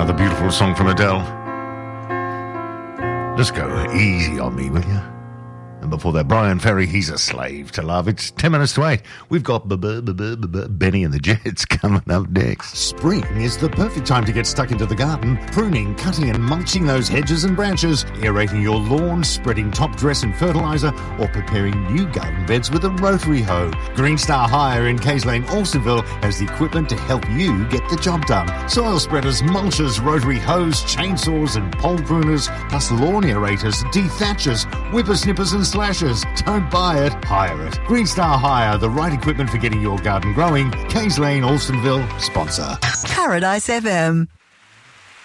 another beautiful song from Adele. Just go easy on me, will you? And before that, Brian Ferry, He's a Slave to Love. It's 10 minutes to 8. We've got Benny and the Jets coming up next. Spring is the perfect time to get stuck into the garden, pruning, cutting and mulching those hedges and branches, aerating your lawn, spreading top dress and fertiliser, or preparing new garden beds with a rotary hoe. Green Star Hire in Kays Lane, Alstonville has the equipment to help you get the job done. Soil spreaders, mulchers, rotary hoes, chainsaws and pole pruners, plus lawn aerators, dethatchers, whippersnippers and slashers. Don't buy it, hire it. Green Star Hire, the right equipment for getting your garden growing. Kays Lane, Alstonville, sponsor. Paradise FM.